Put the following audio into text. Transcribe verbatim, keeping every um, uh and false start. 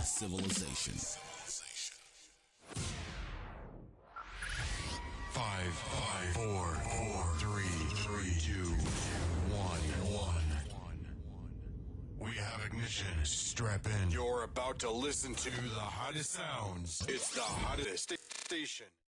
civilization. Five, five, four, four, three, three, two, one, one. We have ignition. Strap in. You're about to listen to the hottest sounds. It's the hottest station.